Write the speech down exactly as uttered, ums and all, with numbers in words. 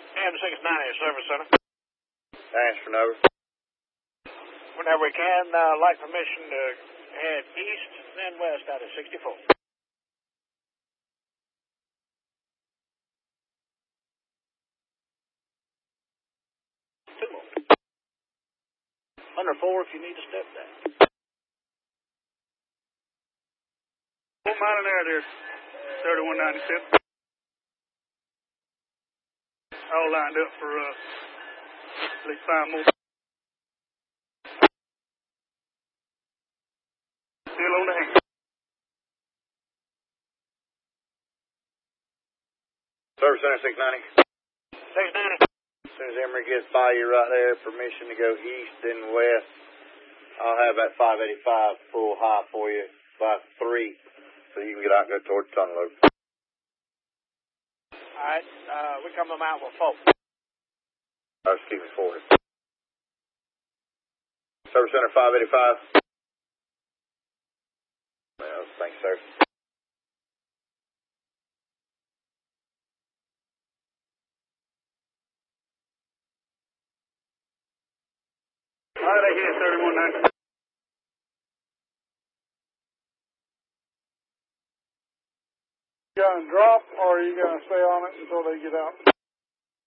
M six ninety Service Center. Transferring over. Whenever we can, uh, like permission to head east, then west out of sixty-four. Two more. Under four if you need to step that. Four mile an hour there, thirty-one ninety-seven. All lined up for uh, at least five more. Still on the hang. Service Center six ninety. six ninety. As soon as Emory gets by you right there, permission to go east and west, I'll have that five eighty-five full high for you by three, so you can get out and go towards tunnel loop. All right, uh, we come them out with four. Oh, excuse me, forty. Service Center five eighty-five. Well, thanks, sir. All right, I hit thirty-one ninety. You gonna drop or are you gonna stay on it until they get out?